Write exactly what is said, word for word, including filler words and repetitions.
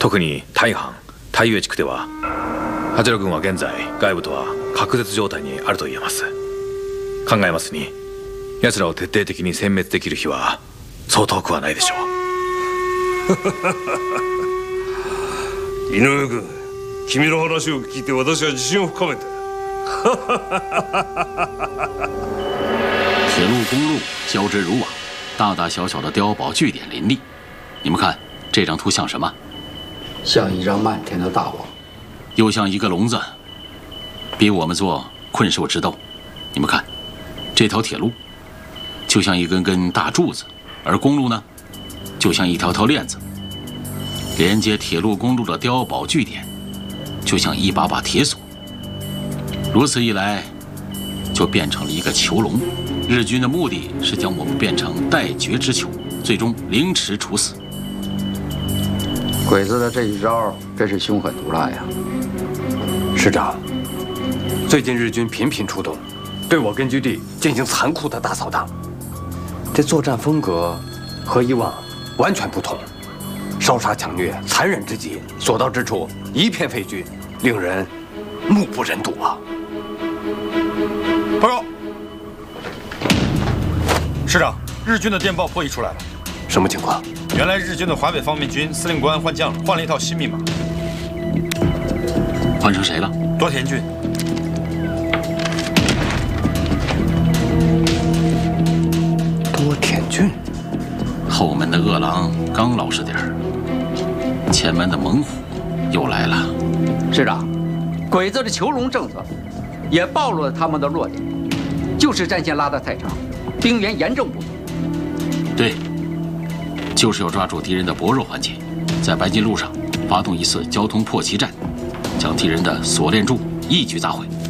特に大阪、大栄地区では八郎軍は現在外部とは隔絶状態にあると言えます。考えますに奴らを徹底的に殲滅できる日はそう遠くはないでしょう。井上君、君の話を聞いて私は自信を深めた。 铁路、公路交织如网，大大小小的碉堡据点林立。你们看这张图像什么？ 像一张漫天的大网， 又像一个笼子，逼我们做困兽之斗。你们看，这条铁路就像一根根大柱子，而公路呢，就像一条条链子。连接铁路、公路的碉堡据点，就像一把把铁锁。如此一来，就变成了一个囚笼。日军的目的是将我们变成待决之囚，最终凌迟处死。 鬼子的这一招真是凶狠毒辣呀！ 师长，最近日军频频出动，对我根据地进行残酷的大扫荡，这作战风格和以往完全不同，烧杀抢掠，残忍之极，所到之处一片废墟，令人目不忍睹啊！ 报告，师长，日军的电报破译出来了。 什么情况？ 原来日军的华北方面军司令官换将了，换了一套新密码。 换成谁了？ 多田骏。 多田骏。 后门的饿狼刚老实点儿，前门的猛虎又来了。 师长，鬼子的囚笼政策也暴露了他们的弱点，就是战线拉得太长，兵员严重不足。 对。就是要抓住敌人的薄弱环节，在白金路上发动一次交通破旗战，将敌人的锁链柱一举砸毁。